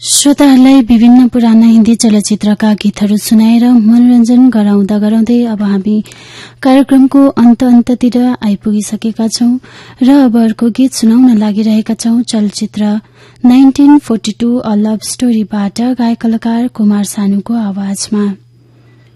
श्रोताहरूलाई विभिन्न पुराना हिन्दी चलचित्रका गीतहरू सुनाएर मनोरञ्जन गराउँदै अब हामी कार्यक्रमको अन्त्यतिर आइपुगिसकेका छौं र अब अर्को गीत सुनाउन लागिरहेका छौं चलचित्र 1942 अ लभ स्टोरीबाट गायक कलाकार कुमार सानुको आवाजमा।